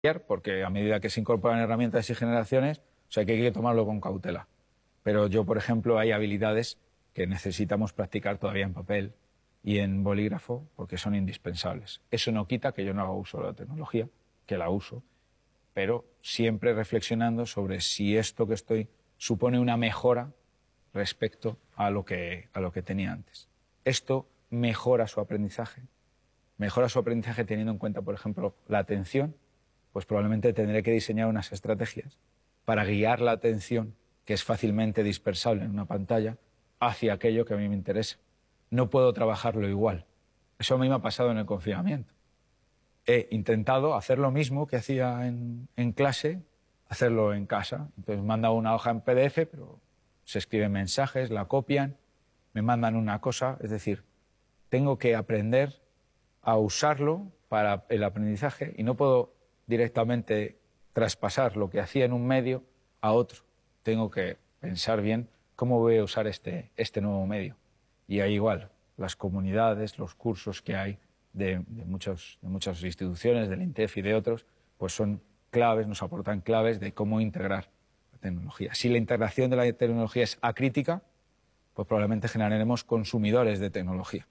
porque a medida que se incorporan herramientas y generaciones, o sea, que hay que tomarlo con cautela. Pero yo, por ejemplo, hay habilidades que necesitamos practicar todavía en papel y en bolígrafo porque son indispensables. Eso no quita que yo no haga uso de la tecnología, que la uso, pero siempre reflexionando sobre si esto que estoy supone una mejora respecto a lo que tenía antes. Esto mejora su aprendizaje teniendo en cuenta, por ejemplo, la atención, pues probablemente tendré que diseñar unas estrategias para guiar la atención, que es fácilmente dispersable en una pantalla, hacia aquello que a mí me interesa. No puedo trabajarlo igual. Eso a mí me ha pasado en el confinamiento. He intentado hacer lo mismo que hacía en clase, hacerlo en casa. Entonces manda una hoja en PDF, pero se escriben mensajes, la copian, me mandan una cosa. Es decir, tengo que aprender a usarlo para el aprendizaje y no puedo directamente traspasar lo que hacía en un medio a otro. Tengo que pensar bien cómo voy a usar este nuevo medio. Y ahí igual, las comunidades, los cursos que hay de muchas instituciones, del INTEF y de otros, pues son claves, nos aportan claves de cómo integrar la tecnología. Si la integración de la tecnología es acrítica, pues probablemente generaremos consumidores de tecnología.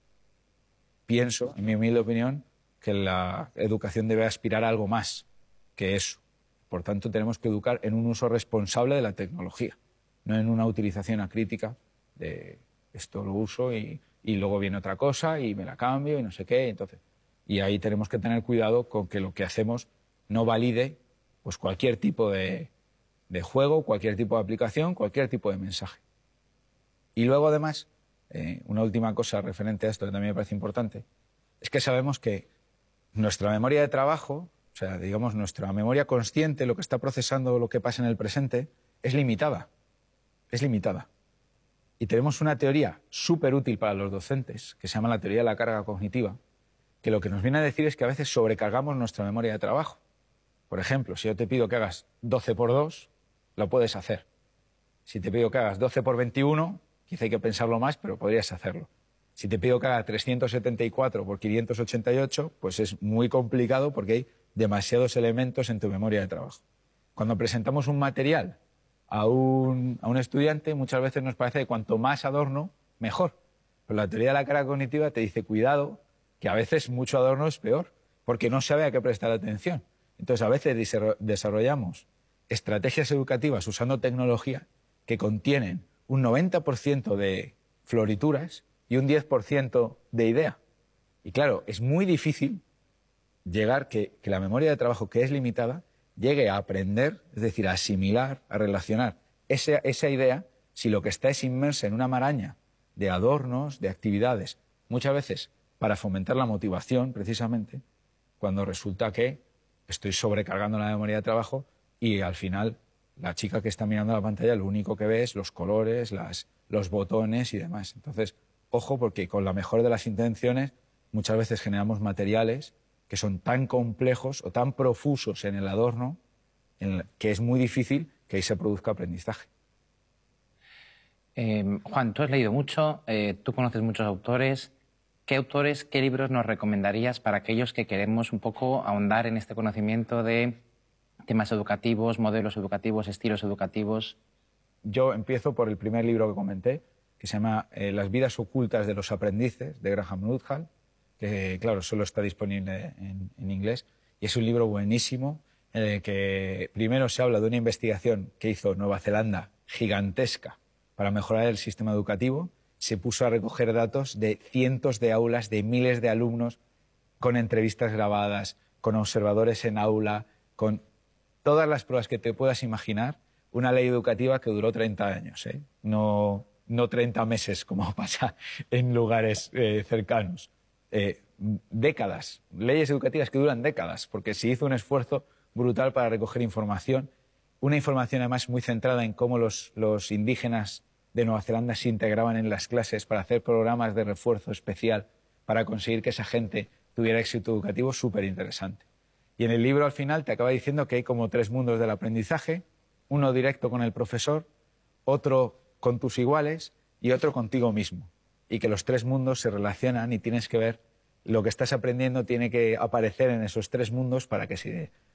Pienso, en mi humilde opinión, que la educación debe aspirar a algo más que eso. Por tanto, tenemos que educar en un uso responsable de la tecnología, no en una utilización acrítica de esto lo uso y luego viene otra cosa y me la cambio y no sé qué. Entonces, y ahí tenemos que tener cuidado con que lo que hacemos no valide pues, cualquier tipo de juego, cualquier tipo de aplicación, cualquier tipo de mensaje. Y luego, además, una última cosa referente a esto que también me parece importante, es que sabemos que nuestra memoria de trabajo, o sea, digamos, nuestra memoria consciente, lo que está procesando lo que pasa en el presente, es limitada. Es limitada. Y tenemos una teoría súper útil para los docentes, que se llama la teoría de la carga cognitiva, que lo que nos viene a decir es que a veces sobrecargamos nuestra memoria de trabajo. Por ejemplo, si yo te pido que hagas 12 por 2, lo puedes hacer. Si te pido que hagas 12 por 21, quizá hay que pensarlo más, pero podrías hacerlo. Si te pido que haga 374 por 588, pues es muy complicado porque hay demasiados elementos en tu memoria de trabajo. Cuando presentamos un material a un estudiante, muchas veces nos parece que cuanto más adorno, mejor. Pero la teoría de la carga cognitiva te dice, cuidado, que a veces mucho adorno es peor, porque no sabe a qué prestar atención. Entonces, a veces desarrollamos estrategias educativas usando tecnología que contienen un 90% de florituras y un 10% de idea. Y claro, es muy difícil llegar que la memoria de trabajo, que es limitada, llegue a aprender, es decir, a asimilar, a relacionar esa idea, si lo que está es inmersa en una maraña de adornos, de actividades, muchas veces para fomentar la motivación, precisamente, cuando resulta que estoy sobrecargando la memoria de trabajo y al final la chica que está mirando la pantalla lo único que ve es los colores, los botones y demás. Entonces, ojo, porque con la mejor de las intenciones muchas veces generamos materiales que son tan complejos o tan profusos en el adorno que es muy difícil que ahí se produzca aprendizaje. Juan, tú has leído mucho, tú conoces muchos autores. ¿Qué autores, qué libros nos recomendarías para aquellos que queremos un poco ahondar en este conocimiento de temas educativos, modelos educativos, estilos educativos? Yo empiezo por el primer libro que comenté, que se llama Las vidas ocultas de los aprendices, de Graham Nuthall, que claro, solo está disponible en inglés, y es un libro buenísimo en el que primero se habla de una investigación que hizo Nueva Zelanda gigantesca para mejorar el sistema educativo. Se puso a recoger datos de cientos de aulas, de miles de alumnos, con entrevistas grabadas, con observadores en aula, con todas las pruebas que te puedas imaginar. Una ley educativa que duró 30 años, ¿eh? No 30 meses como pasa en lugares cercanos. Décadas, leyes educativas que duran décadas, porque se hizo un esfuerzo brutal para recoger información, una información además muy centrada en cómo los indígenas de Nueva Zelanda se integraban en las clases para hacer programas de refuerzo especial para conseguir que esa gente tuviera éxito educativo, súper interesante. Y en el libro al final te acaba diciendo que hay como 3 mundos del aprendizaje, uno directo con el profesor, otro con tus iguales y otro contigo mismo. Y que los 3 mundos se relacionan y tienes que ver lo que estás aprendiendo tiene que aparecer en esos 3 mundos para que se